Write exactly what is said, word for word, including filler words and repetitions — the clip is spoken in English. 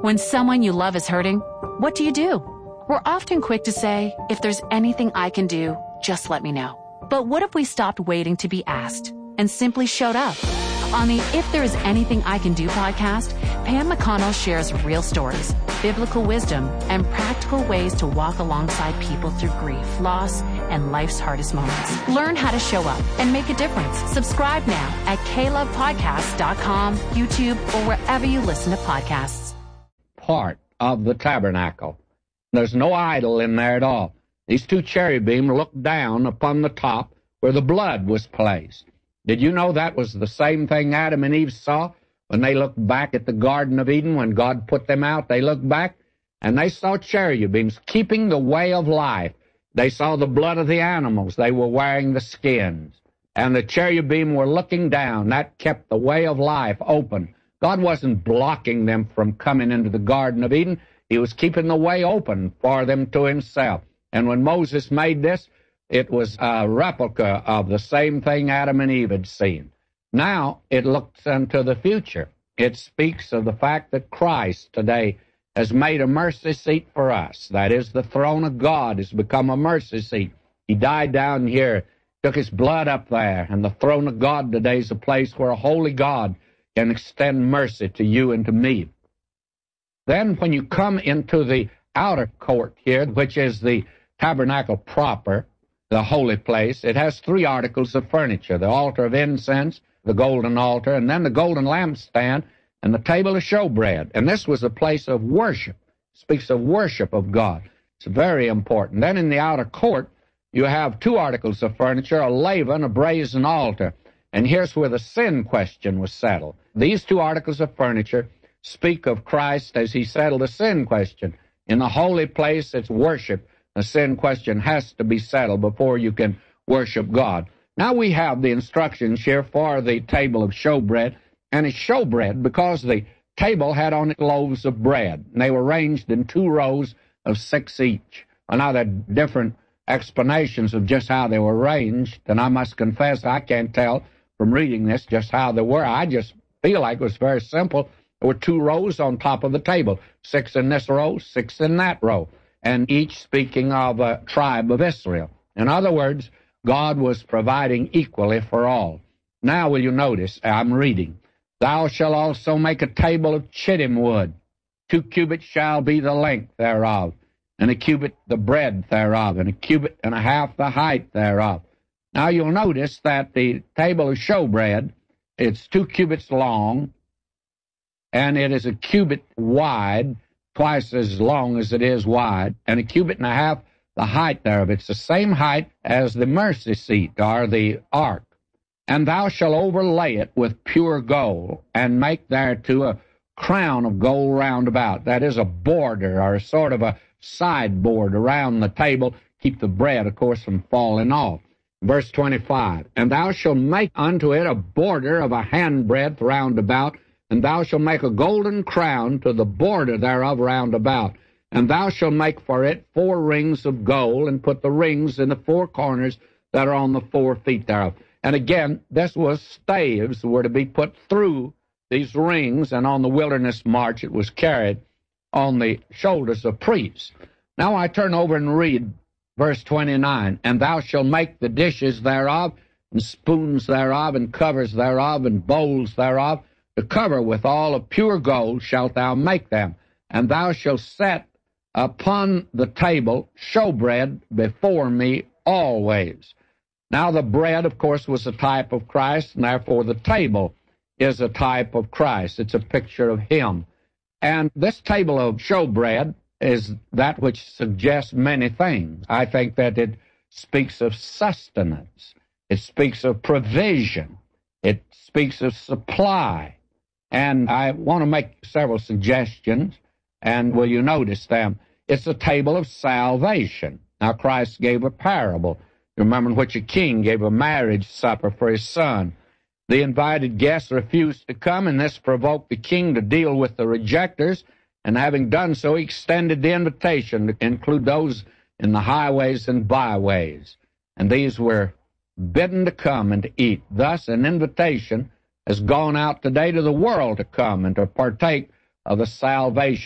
When someone you love is hurting, what do you do? We're often quick to say, if there's anything I can do, just let me know. But what if we stopped waiting to be asked and simply showed up? On the If There Is Anything I Can Do podcast, Pam McConnell shares real stories, biblical wisdom, and practical ways to walk alongside people through grief, loss, and life's hardest moments. Learn how to show up and make a difference. Subscribe now at k love podcast dot com, YouTube, or wherever you listen to podcasts. Part of the tabernacle. There's no idol in there at all. These two cherubim look down upon the top where the blood was placed. Did you know that was the same thing Adam and Eve saw when they looked back at the Garden of Eden when God put them out? They looked back and they saw cherubims keeping the way of life. They saw the blood of the animals. They were wearing the skins. And the cherubim were looking down. That kept the way of life open. God wasn't blocking them from coming into the Garden of Eden. He was keeping the way open for them to himself. And when Moses made this, it was a replica of the same thing Adam and Eve had seen. Now it looks into the future. It speaks of the fact that Christ today has made a mercy seat for us. That is, the throne of God has become a mercy seat. He died down here, took his blood up there, and the throne of God today is a place where a holy God can extend mercy to you and to me. Then when you come into the outer court here, which is the tabernacle proper, the holy place, it has three articles of furniture: the altar of incense, the golden altar, and then the golden lampstand, and the table of showbread. And this was a place of worship. It speaks of worship of God. It's very important. Then in the outer court, you have two articles of furniture, a laver and a brazen altar. And here's where the sin question was settled. These two articles of furniture speak of Christ as he settled the sin question. In the holy place, it's worship. The sin question has to be settled before you can worship God. Now we have the instructions here for the table of showbread, and it's showbread because the table had on it loaves of bread, and they were arranged in two rows of six each. Well, now there are different explanations of just how they were arranged, and I must confess I can't tell from reading this just how they were. I just feel like it was very simple. There were two rows on top of the table, six in this row, six in that row, and each speaking of a tribe of Israel. In other words, God was providing equally for all. Now will you notice, I'm reading, Thou shalt also make a table of chittim wood. Two cubits shall be the length thereof, and a cubit the breadth thereof, and a cubit and a half the height thereof. Now you'll notice that the table of showbread, it's two cubits long, and it is a cubit wide, twice as long as it is wide, and a cubit and a half the height thereof. It's the same height as the mercy seat, or the ark. And thou shalt overlay it with pure gold, and make thereto a crown of gold round about. That is a border, or a sort of a sideboard around the table, keep the bread, of course, from falling off. Verse twenty-five, And thou shalt make unto it a border of a handbreadth round about, and thou shalt make a golden crown to the border thereof round about. And thou shalt make for it four rings of gold, and put the rings in the four corners that are on the four feet thereof. And again, this was staves were to be put through these rings, and on the wilderness march it was carried on the shoulders of priests. Now I turn over and read verse twenty-nine, And thou shalt make the dishes thereof, and spoons thereof, and covers thereof, and bowls thereof. To cover with all of pure gold shalt thou make them. And thou shalt set upon the table showbread before me always. Now the bread, of course, was a type of Christ, and therefore the table is a type of Christ. It's a picture of him. And this table of showbread is that which suggests many things. I think that it speaks of sustenance. It speaks of provision. It speaks of supply. And I want to make several suggestions, and will you notice them? It's a table of salvation. Now, Christ gave a parable, remember, in which a king gave a marriage supper for his son. The invited guests refused to come, and this provoked the king to deal with the rejectors, and having done so, he extended the invitation to include those in the highways and byways. And these were bidden to come and to eat. Thus, an invitation has gone out today to the world to come and to partake of the salvation